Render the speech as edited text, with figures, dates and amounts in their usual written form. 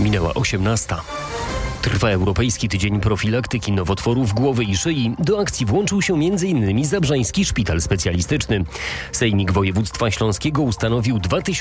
Minęła 18. Trwa Europejski Tydzień Profilaktyki Nowotworów Głowy i Szyi. Do akcji włączył się m.in. Zabrzański Szpital Specjalistyczny. Sejmik Województwa Śląskiego ustanowił 2000